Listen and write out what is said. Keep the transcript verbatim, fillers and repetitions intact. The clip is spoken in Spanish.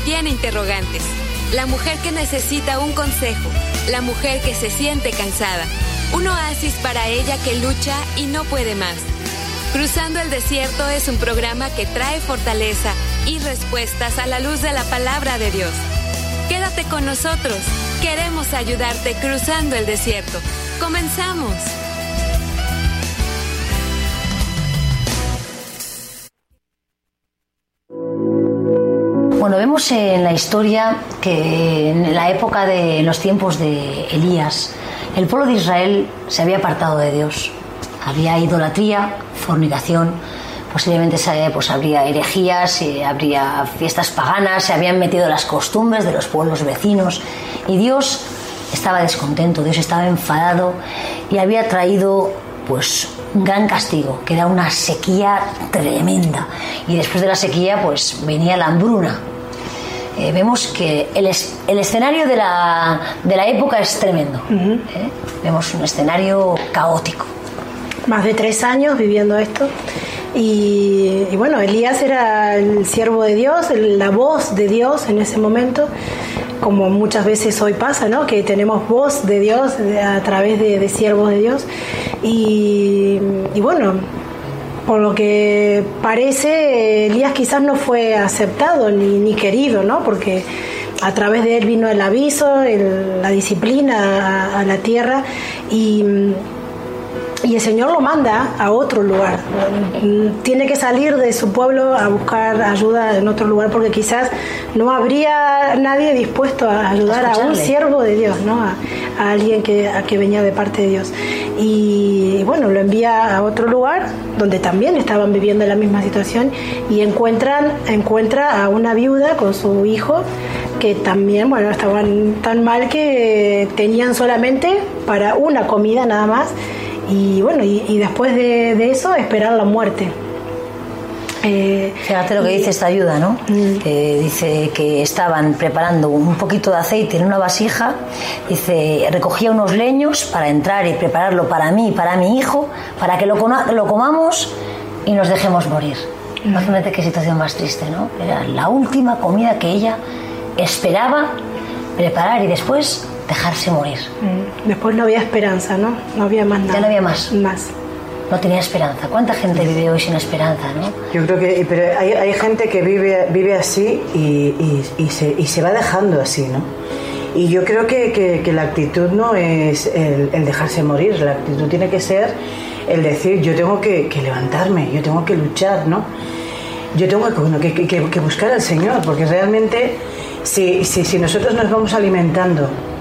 tiene interrogantes, la mujer que necesita un consejo, la mujer que se siente cansada, un oasis para ella que lucha y no puede más. Cruzando el Desierto es un programa que trae fortaleza y respuestas a la luz de la palabra de Dios. Quédate con nosotros, queremos ayudarte cruzando el desierto. ¡Comenzamos! Bueno, vemos en la historia que en la época de en los tiempos de Elías, el pueblo de Israel se había apartado de Dios. Había idolatría, fornicación, posiblemente pues, habría herejías, habría fiestas paganas, se habían metido las costumbres de los pueblos vecinos y Dios estaba descontento, Dios estaba enfadado y había traído pues un gran castigo, que era una sequía tremenda, y después de la sequía pues venía la hambruna. Eh, vemos que el, es, el escenario de la, de la época es tremendo. Uh-huh. ¿eh? Vemos un escenario caótico. Más de tres años viviendo esto. Y, y bueno, Elías era el siervo de Dios, la voz de Dios en ese momento, como muchas veces hoy pasa, ¿no? Que tenemos voz de Dios a través de, de siervos de Dios. Y, y bueno, por lo que parece, Elías quizás no fue aceptado ni, ni querido, ¿no? Porque a través de él vino el aviso, el, la disciplina a, a la tierra, y, y el Señor lo manda a otro lugar. Tiene que salir de su pueblo a buscar ayuda en otro lugar, porque quizás no habría nadie dispuesto a ayudar a un siervo de Dios, ¿no? A, a alguien que, a que venía de parte de Dios. Y, y bueno, lo envía a otro lugar donde también estaban viviendo la misma situación, y encuentran encuentra a una viuda con su hijo que también, bueno, estaban tan mal que tenían solamente para una comida nada más. Y bueno, y, y después de, de eso esperar la muerte. Eh, Fíjate lo que y, dice esta ayuda, ¿no? Mm. Que dice que estaban preparando un poquito de aceite en una vasija. Dice, recogía unos leños para entrar y prepararlo para mí y para mi hijo, para que lo, lo comamos y nos dejemos morir. Mm. Imagínate qué situación más triste, ¿no? Era la última comida que ella esperaba preparar y después dejarse morir. Mm. Después no había esperanza, ¿no? No había más nada. Ya no había más. Más. No tenía esperanza. ¿Cuánta gente vive hoy sin esperanza, no? Yo creo que pero hay, hay gente que vive, vive así y, y, y, se, y se va dejando así, ¿no? Y yo creo que, que, que la actitud no es el, el dejarse morir. La actitud tiene que ser el decir, yo tengo que, que levantarme, yo tengo que luchar, ¿no? Yo tengo que, bueno, que, que, que buscar al Señor, porque realmente si, si, si nosotros nos vamos alimentando